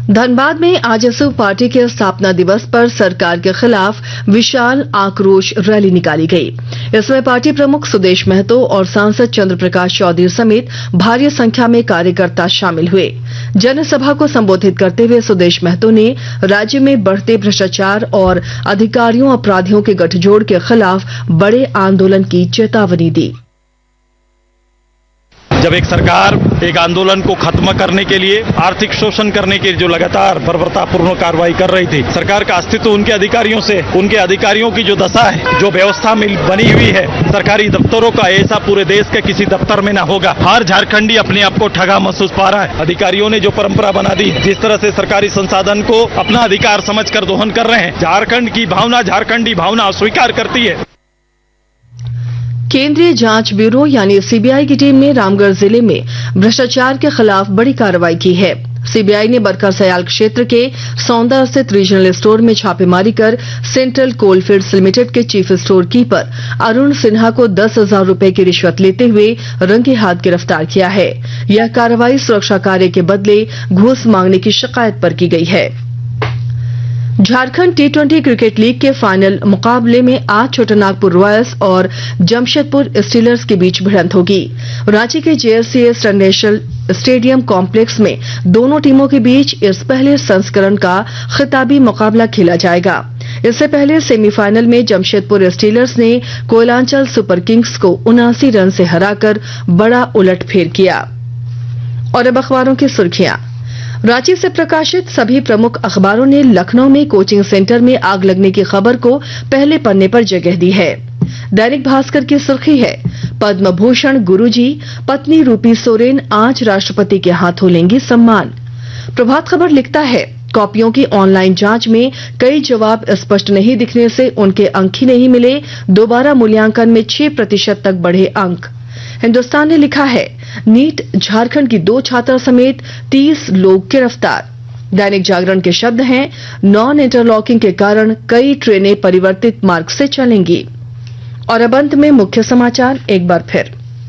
धनबाद में आजसू पार्टी के स्थापना दिवस पर सरकार के खिलाफ विशाल आक्रोश रैली निकाली गई। इसमें पार्टी प्रमुख सुदेश महतो और सांसद चंद्र प्रकाश चौधरी समेत भारी संख्या में कार्यकर्ता शामिल हुए। जनसभा को संबोधित करते हुए सुदेश महतो ने राज्य में बढ़ते भ्रष्टाचार और अधिकारियों अपराधियों के गठजोड़ के खिलाफ बड़े आंदोलन की चेतावनी दी। जब एक सरकार एक आंदोलन को खत्म करने के लिए, आर्थिक शोषण करने के लिए जो लगातार बर्बरतापूर्ण कार्रवाई कर रही थी, सरकार का अस्तित्व उनके अधिकारियों से, उनके अधिकारियों की जो दशा है, जो व्यवस्था में बनी हुई है सरकारी दफ्तरों का, ऐसा पूरे देश के किसी दफ्तर में ना होगा। हर झारखंडी अपने आप को ठगा महसूस पा रहा है। अधिकारियों ने जो परंपरा बना दी, जिस तरह से सरकारी संसाधन को अपना अधिकार समझकर दोहन कर रहे हैं, झारखंड की भावना, झारखंडी भावना अस्वीकार करती है। केंद्रीय जांच ब्यूरो यानी सीबीआई की टीम ने रामगढ़ जिले में भ्रष्टाचार के खिलाफ बड़ी कार्रवाई की है। सीबीआई ने बरकर सयाल क्षेत्र के सौंदा स्थित रीजनल स्टोर में छापेमारी कर सेंट्रल कोलफील्ड्स लिमिटेड के chief store keeper Arun Sinha को 10,000 रुपए की रिश्वत लेते हुए रंगे हाथ गिरफ्तार किया है। यह कार्रवाई सुरक्षा कार्य के बदले घूस मांगने की शिकायत पर की गई है। झारखंड T20 क्रिकेट लीग के फाइनल मुकाबले में आज छोटानागपुर रॉयल्स और जमशेदपुर स्टीलर्स के बीच भिड़ंत होगी। रांची के JSCS इंटरनेशनल स्टेडियम कॉम्प्लेक्स में दोनों टीमों के बीच इस पहले संस्करण का खिताबी मुकाबला खेला जाएगा। इससे पहले सेमीफाइनल में जमशेदपुर स्टीलर्स ने कोयलांचल सुपर किंग्स को 79 रन से हराकर बड़ा उलटफेर किया। और अब अखबारों की सुर्खियां। रांची से प्रकाशित सभी प्रमुख अखबारों ने लखनऊ में कोचिंग सेंटर में आग लगने की खबर को पहले पन्ने पर जगह दी है। दैनिक भास्कर की सुर्खी है, पद्म भूषण गुरुजी पत्नी रूपी सोरेन आज राष्ट्रपति के हाथों लेंगी सम्मान। प्रभात खबर लिखता है, कॉपियों की ऑनलाइन जांच में कई जवाब स्पष्ट नहीं दिखने से उनके अंक ही नहीं मिले, दोबारा मूल्यांकन में 6% तक बढ़े अंक। हिंदुस्तान ने लिखा है, नीट झारखंड की 2 छात्रा समेत 30 लोग गिरफ्तार। दैनिक जागरण के शब्द हैं, नॉन इंटरलॉकिंग के कारण कई ट्रेनें परिवर्तित मार्ग से चलेंगी। और अब अंत में मुख्य समाचार एक बार फिर।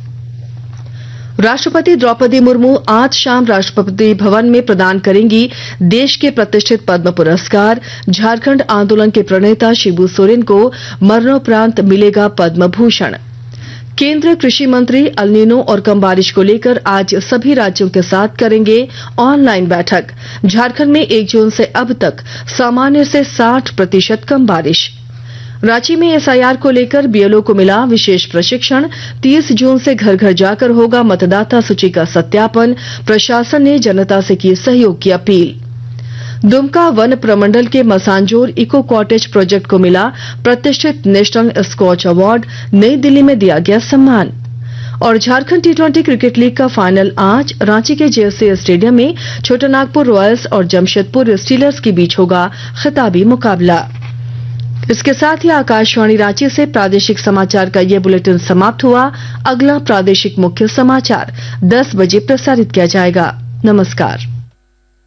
राष्ट्रपति द्रौपदी मुर्मू आज शाम राष्ट्रपति भवन में प्रदान करेंगी देश के प्रतिष्ठित पद्म पुरस्कार। झारखंड आंदोलन के प्रणेता शिबू सोरेन को मरणोपरांत मिलेगा पद्म भूषण। केंद्रीय कृषि मंत्री अल-नीनो और कम बारिश को लेकर आज सभी राज्यों के साथ करेंगे ऑनलाइन बैठक। झारखंड में 1 जून से अब तक सामान्य से 60% कम बारिश। रांची में SIR को लेकर BLO को मिला विशेष प्रशिक्षण। 30 जून से घर घर जाकर होगा मतदाता सूची का सत्यापन। प्रशासन ने जनता से की सहयोग की अपील। दुमका वन प्रमंडल के मसांजोर इको कॉटेज प्रोजेक्ट को मिला प्रतिष्ठित नेशनल स्कॉच अवार्ड। नई दिल्ली में दिया गया सम्मान। और झारखंड T20 क्रिकेट लीग का फाइनल आज रांची के JSCS स्टेडियम में छोटानागपुर रॉयल्स और जमशेदपुर स्टीलर्स के बीच होगा खिताबी मुकाबला। इसके साथ ही आकाशवाणी रांची से प्रादेशिक समाचार का यह बुलेटिन समाप्त हुआ। अगला प्रादेशिक मुख्य समाचार 10 बजे प्रसारित किया जाएगा। नमस्कार।